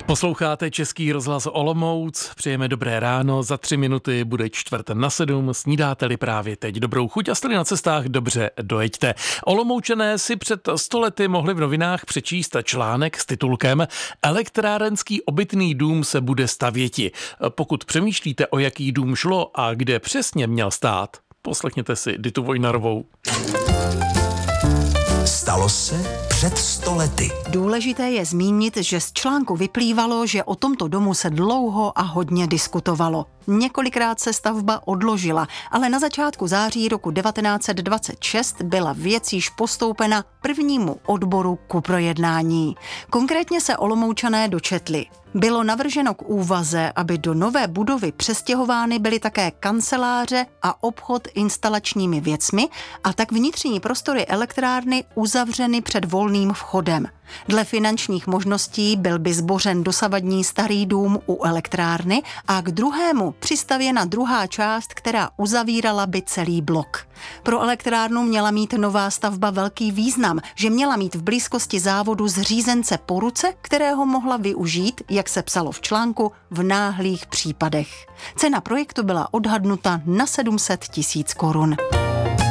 Posloucháte Český rozhlas Olomouc, přejeme dobré ráno, za 3 minuty bude 6:45, snídáte-li právě teď dobrou chuť a jste-li na cestách, dobře dojeďte. Olomoučané si před 100 lety mohli v novinách přečíst článek s titulkem Elektrárenský obytný dům se bude stavěti. Pokud přemýšlíte, o jaký dům šlo a kde přesně měl stát, poslechněte si Ditu Vojnarovou. Stalo se před 100 lety. Důležité je zmínit, že z článku vyplývalo, že o tomto domu se dlouho a hodně diskutovalo. Několikrát se stavba odložila, ale na začátku září roku 1926 byla věc již postoupena prvnímu odboru ku projednání. Konkrétně se Olomoučané dočetli. Bylo navrženo k úvaze, aby do nové budovy přestěhovány byly také kanceláře a obchod instalačními věcmi a tak vnitřní prostory elektrárny uzavřeny před volným vchodem. Dle finančních možností byl by zbořen dosavadní starý dům u elektrárny a k druhému přistavěna druhá část, která uzavírala by celý blok. Pro elektrárnu měla mít nová stavba velký význam, že měla mít v blízkosti závodu zřízence po ruce, kterého mohla využít, jak se psalo v článku, v náhlých případech. Cena projektu byla odhadnuta na 700 000 korun.